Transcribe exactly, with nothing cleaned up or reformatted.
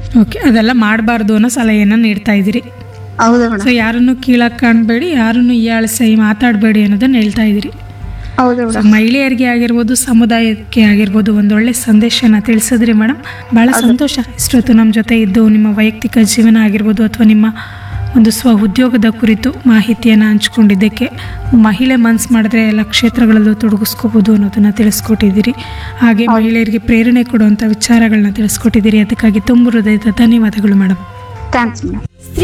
Okay, ಅದೆಲ್ಲ ಮಾಡಬಾರ್ದು ಅನ್ನೋ ಸಲಹೆಯನ್ನು ನೀಡ್ತಾ ಇದ್ದೀರಿ. ಹೌದು ಮೇಡಮ್. ಸೊ ಯಾರನ್ನು ಕೀಳಾಗಿ ಕಾಣಬೇಡಿ, ಯಾರನ್ನು ಹೀಯಾಳಿಸಿ ಮಾತಾಡಬೇಡಿ ಅನ್ನೋದನ್ನ ಹೇಳ್ತಾ ಇದ್ದೀರಿ. ಹೌದು ಸೊ ಮೇಡಮ್. ಮಹಿಳೆಯರಿಗೆ ಆಗಿರ್ಬೋದು, ಸಮುದಾಯಕ್ಕೆ ಆಗಿರ್ಬೋದು ಒಂದೊಳ್ಳೆ ಸಂದೇಶನ ತಿಳಿಸಿದ್ರಿ ಮೇಡಮ್. ಭಾಳ ಸಂತೋಷ ಇಷ್ಟೊತ್ತು ನಮ್ಮ ಜೊತೆ ಇದ್ದು ನಿಮ್ಮ ವೈಯಕ್ತಿಕ ಜೀವನ ಆಗಿರ್ಬೋದು ಅಥವಾ ನಿಮ್ಮ ಒಂದು ಸ್ವ ಉದ್ಯೋಗದ ಕುರಿತು ಮಾಹಿತಿಯನ್ನು ಹಂಚ್ಕೊಂಡಿದ್ದಕ್ಕೆ. ಮಹಿಳೆ ಮನಸ್ಸು ಮಾಡಿದ್ರೆ ಎಲ್ಲ ಕ್ಷೇತ್ರಗಳಲ್ಲೂ ತೊಡಗಿಸ್ಕೋಬೋದು ಅನ್ನೋದನ್ನು ತಿಳಿಸ್ಕೊಟ್ಟಿದ್ದೀರಿ. ಹಾಗೆ ಮಹಿಳೆಯರಿಗೆ ಪ್ರೇರಣೆ ಕೊಡುವಂಥ ವಿಚಾರಗಳನ್ನ ತಿಳಿಸ್ಕೊಟ್ಟಿದ್ದೀರಿ. ಅದಕ್ಕಾಗಿ ತುಂಬ ಹೃದಯದ ಧನ್ಯವಾದಗಳು ಮೇಡಮ್. Thanks madam.